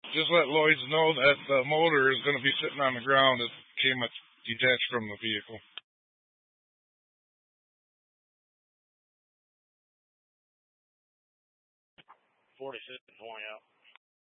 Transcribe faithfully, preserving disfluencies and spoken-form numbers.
Just let Lloyd's know that the motor is going to be sitting on the ground. It came detached from the vehicle. forty-six, twenty out.